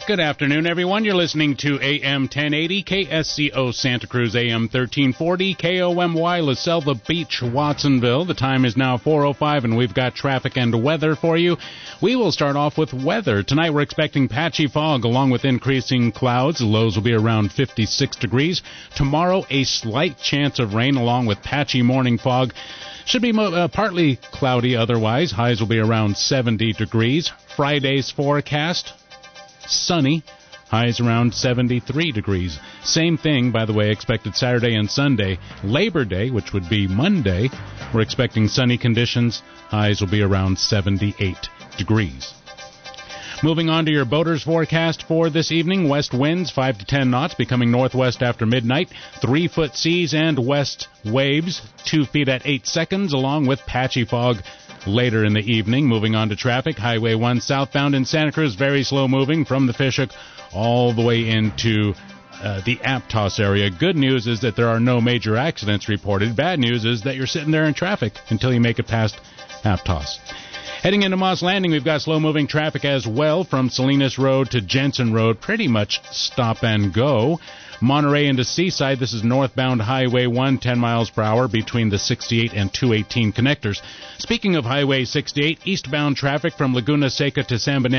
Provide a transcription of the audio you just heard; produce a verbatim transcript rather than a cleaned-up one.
Good afternoon, everyone. You're listening to A M ten eighty, K S C O Santa Cruz, A M thirteen forty, K O M Y La Selva Beach, Watsonville. The time is now four oh five, and we've got traffic and weather for you. We will start off with weather. Tonight we're expecting patchy fog along with increasing clouds. The lows will be around fifty-six degrees. Tomorrow, a slight chance of rain along with patchy morning fog. Should be uh, partly cloudy otherwise. Highs will be around seventy degrees. Friday's forecast, sunny, highs around seventy-three degrees. Same thing, by the way, expected Saturday and Sunday. Labor Day, which would be Monday, we're expecting sunny conditions. Highs will be around seventy-eight degrees. Moving on to your boaters forecast for this evening. West winds five to ten knots, becoming northwest after midnight. Three-foot seas and west waves, two feet at eight seconds, along with patchy fog later in the evening. Moving on to traffic, Highway one southbound in Santa Cruz, very slow moving from the Fishhook all the way into uh, the Aptos area. Good news is that there are no major accidents reported. Bad news is that you're sitting there in traffic until you make it past Aptos. Heading into Moss Landing, we've got slow-moving traffic as well from Salinas Road to Jensen Road, pretty much stop and go. Monterey into Seaside, this is northbound Highway one, ten miles per hour between the sixty-eight and two eighteen connectors. Speaking of Highway sixty-eight, eastbound traffic from Laguna Seca to San Bernardino